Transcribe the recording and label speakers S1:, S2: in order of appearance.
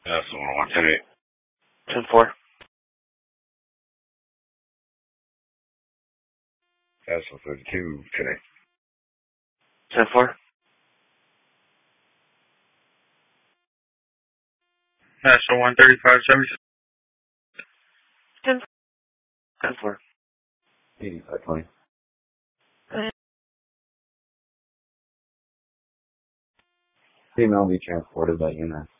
S1: That's the one I want today.
S2: 10-4.
S1: That's the 32 today.
S2: 10-4.
S3: National 135.70.
S2: 10-4.
S1: 8520. Female be transported by UMass.